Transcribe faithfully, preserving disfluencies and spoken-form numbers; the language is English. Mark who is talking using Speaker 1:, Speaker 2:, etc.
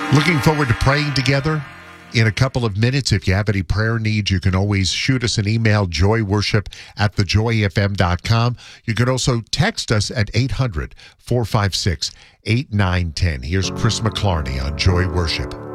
Speaker 1: Looking forward to praying together in a couple of minutes. If you have any prayer needs, you can always shoot us an email, joyworship at the joy f m dot com. You can also text us at eight hundred, four five six, eight nine one zero. Here's Chris McClarney on Joy Worship.